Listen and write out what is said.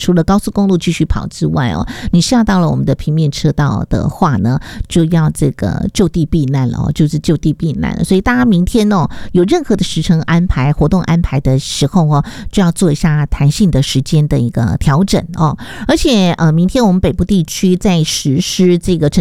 除了高速公路继续跑之外哦，你下到了我们的平面车道的话呢，就要这个就地避难了哦，就是就地避难了。所以大家明天哦，有任何的时程安排、活动安排的时候哦，就要做一下弹性的时间的一个调整哦。而且明天我们北部地区在实施这个